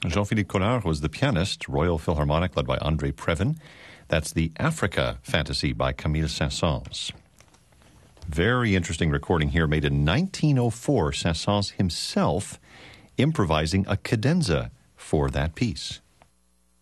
Jean-Philippe Collard was the pianist, Royal Philharmonic, led by André Previn. That's the Africa Fantasy by Camille Saint-Saëns. Very interesting recording here, made in 1904. Saint-Saëns himself improvising a cadenza for that piece.